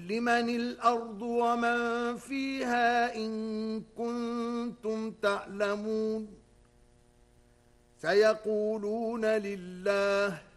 لمن الأرض ومن فيها إن كنتم تعلمون سيقولون لله